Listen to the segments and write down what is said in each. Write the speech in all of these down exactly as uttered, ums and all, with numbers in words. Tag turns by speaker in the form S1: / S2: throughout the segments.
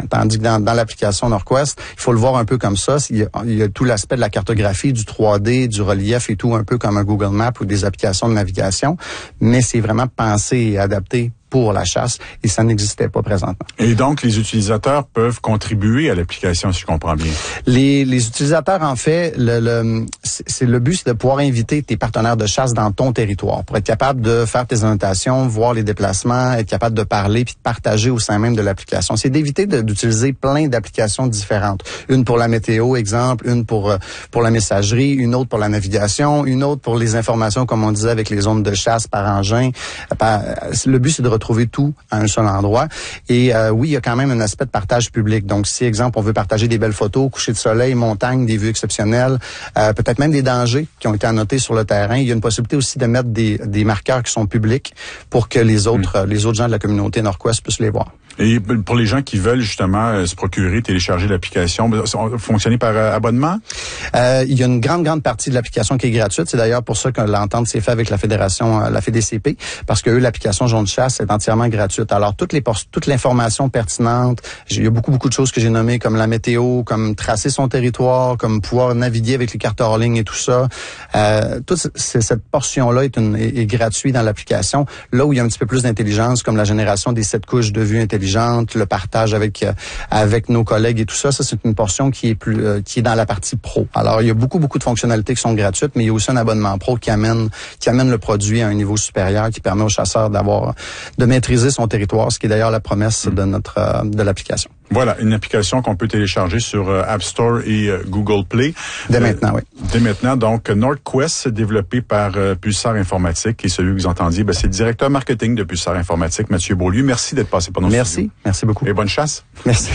S1: Tandis que dans, dans l'application Norquest, il faut le voir un peu comme ça. Il y a, il y a tout l'aspect de la cartographie, du trois D, du relief et tout, un peu comme un Google Maps ou des applications de navigation. Mais c'est vraiment pensé et adapté pour la chasse, et ça n'existait pas présentement.
S2: Et donc, les utilisateurs peuvent contribuer à l'application, si je comprends bien.
S1: Les, les utilisateurs, en fait, le, le, c'est, le but, c'est de pouvoir inviter tes partenaires de chasse dans ton territoire, pour être capable de faire tes annotations, voir les déplacements, être capable de parler, puis de partager au sein même de l'application. C'est d'éviter de, d'utiliser plein d'applications différentes. Une pour la météo, exemple, une pour pour la messagerie, une autre pour la navigation, une autre pour les informations, comme on disait, avec les zones de chasse par engin. Par, le but, c'est de trouver tout à un seul endroit. Et euh, oui, il y a quand même un aspect de partage public. Donc, si, exemple, on veut partager des belles photos, coucher de soleil, montagne, des vues exceptionnelles, euh, peut-être même des dangers qui ont été annotés sur le terrain, il y a une possibilité aussi de mettre des, des marqueurs qui sont publics pour que les autres, mmh. les autres gens de la communauté Norquest puissent les voir.
S2: Et pour les gens qui veulent justement se procurer, télécharger l'application, fonctionner par abonnement?
S1: Euh, il y a une grande, grande partie de l'application qui est gratuite. C'est d'ailleurs pour ça que l'entente s'est faite avec la fédération, la F D C P, parce que eux, l'application Jaune Chasse est entièrement gratuite. Alors, toutes les toute l'information pertinente, il y a beaucoup, beaucoup de choses que j'ai nommées, comme la météo, comme tracer son territoire, comme pouvoir naviguer avec les cartes hors ligne et tout ça. Euh, toute cette portion-là est, une, est, est gratuite dans l'application. Là où il y a un petit peu plus d'intelligence, comme la génération des sept couches de vue intelligentes, le partage avec euh, avec nos collègues et tout ça, ça c'est une portion qui est plus euh, qui est dans la partie pro. Alors il y a beaucoup beaucoup de fonctionnalités qui sont gratuites, mais il y a aussi un abonnement pro qui amène qui amène le produit à un niveau supérieur, qui permet aux chasseurs d'avoir de maîtriser son territoire, ce qui est d'ailleurs la promesse de notre euh, de l'application.
S2: Voilà, une application qu'on peut télécharger sur euh, App Store et euh, Google Play.
S1: Dès
S2: euh,
S1: maintenant, oui.
S2: Dès maintenant, donc Norquest, développé par euh, Pulsar Informatique, et celui que vous entendiez, ben, c'est le directeur marketing de Pulsar Informatique, Mathieu Beaulieu. Merci d'être passé par nos
S1: Merci,
S2: studios.
S1: merci beaucoup.
S2: Et bonne chasse.
S1: Merci.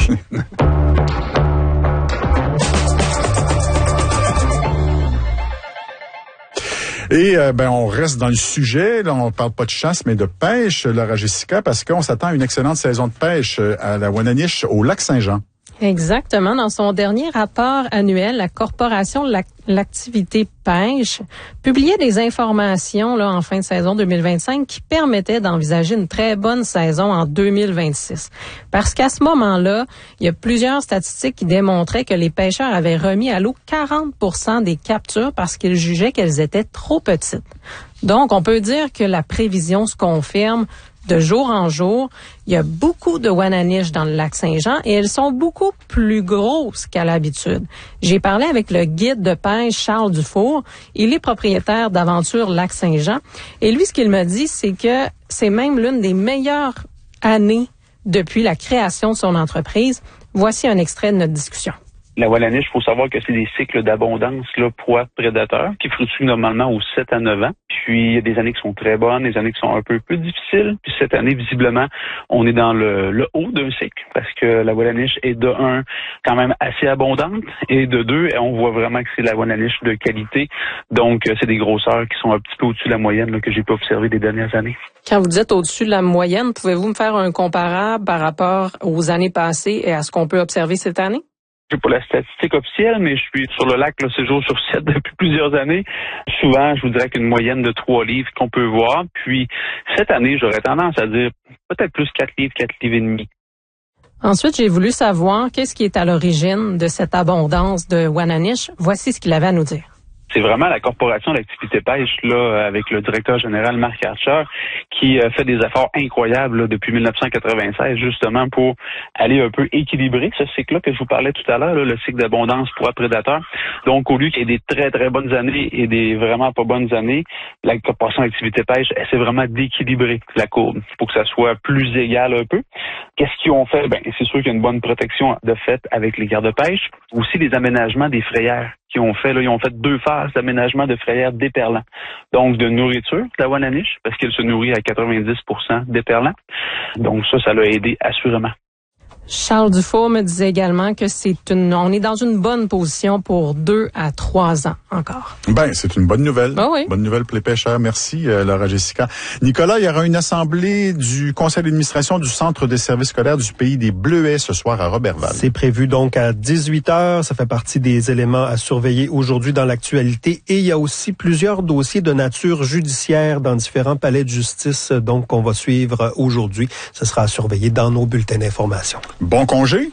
S2: Et euh, ben on reste dans le sujet, là on parle pas de chasse mais de pêche, Laura Jessica, parce qu'on s'attend à une excellente saison de pêche à la Wananiche au lac Saint-Jean.
S3: Exactement. Dans son dernier rapport annuel, la Corporation de l'activité pêche publiait des informations là en fin de saison deux mille vingt-cinq qui permettaient d'envisager une très bonne saison en deux mille vingt-six. Parce qu'à ce moment-là, il y a plusieurs statistiques qui démontraient que les pêcheurs avaient remis à l'eau quarante pour cent des captures parce qu'ils jugeaient qu'elles étaient trop petites. Donc, on peut dire que la prévision se confirme de jour en jour. Il y a beaucoup de Wananiche dans le lac Saint-Jean et elles sont beaucoup plus grosses qu'à l'habitude. J'ai parlé avec le guide de pêche Charles Dufour. Il est propriétaire d'Aventure Lac Saint-Jean. Et lui, ce qu'il m'a dit, c'est que c'est même l'une des meilleures années depuis la création de son entreprise. Voici un extrait de notre discussion.
S4: La Wananiche, il faut savoir que c'est des cycles d'abondance, là, proie-prédateur, qui fructuent normalement aux sept à neuf ans. Puis, il y a des années qui sont très bonnes, des années qui sont un peu plus difficiles. Puis, cette année, visiblement, on est dans le, le haut d'un cycle, parce que la Wananiche est de un, quand même assez abondante, et de deux, on voit vraiment que c'est la Wananiche de qualité. Donc, c'est des grosseurs qui sont un petit peu au-dessus de la moyenne, là, que j'ai pas observé des dernières années.
S3: Quand vous dites au-dessus de la moyenne, pouvez-vous me faire un comparable par rapport aux années passées et à ce qu'on peut observer cette année?
S4: Je sais pas la statistique officielle, mais je suis sur le lac là, six jours sur sept depuis plusieurs années. Souvent, je vous dirais qu'une moyenne de trois livres qu'on peut voir. Puis, cette année, j'aurais tendance à dire peut-être plus quatre livres, quatre livres et demi.
S3: Ensuite, j'ai voulu savoir qu'est-ce qui est à l'origine de cette abondance de Wananiche. Voici ce qu'il avait à nous dire.
S4: C'est vraiment la Corporation d'activité pêche, là, avec le directeur général Marc Archer, qui euh, fait des efforts incroyables là, depuis dix-neuf cent quatre-vingt-seize, justement pour aller un peu équilibrer ce cycle-là que je vous parlais tout à l'heure, là, le cycle d'abondance proie-prédateur. Donc, au lieu qu'il y ait des très, très bonnes années et des vraiment pas bonnes années, la Corporation d'activité pêche essaie vraiment d'équilibrer la courbe pour que ça soit plus égal un peu. Qu'est-ce qu'ils ont fait? Ben, c'est sûr qu'il y a une bonne protection de fait avec les gardes-pêche. Aussi, les aménagements des frayères qu'ils ont fait. Là, ils ont fait deux phases d'aménagement de frayères d'éperlans. Donc, de nourriture de la Wananiche, parce qu'elle se nourrit à quatre-vingt-dix pour cent d'éperlans. Donc, ça, ça l'a aidé assurément.
S3: Charles Dufour me disait également que c'est une, on est dans une bonne position pour deux à trois ans encore.
S2: Ben, c'est une bonne nouvelle.
S3: Ben oui.
S2: Bonne nouvelle pour les pêcheurs. Merci, euh, Laura Jessica. Nicolas, il y aura une assemblée du conseil d'administration du Centre des services scolaires du Pays des Bleuets ce soir à Roberval.
S5: C'est prévu donc à dix-huit heures. Ça fait partie des éléments à surveiller aujourd'hui dans l'actualité. Et il y a aussi plusieurs dossiers de nature judiciaire dans différents palais de justice, donc qu'on va suivre aujourd'hui. Ce sera à surveiller dans nos bulletins d'information.
S2: Bon congé.